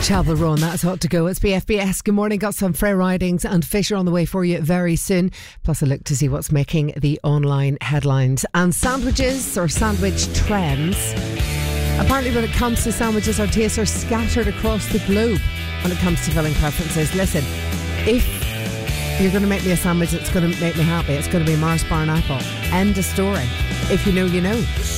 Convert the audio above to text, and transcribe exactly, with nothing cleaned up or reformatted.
Chapel Roan, that's hot to go. It's B F B S. Good morning. Got some Frey Ridings and Fisher on the way for you very soon. Plus a look to see what's making the online headlines. And sandwiches or sandwich trends. Apparently when it comes to sandwiches, our tastes are scattered across the globe when it comes to filling preferences. Listen, if you're going to make me a sandwich that's going to make me happy, it's going to be Mars bar and apple. End of story. If you know, you know.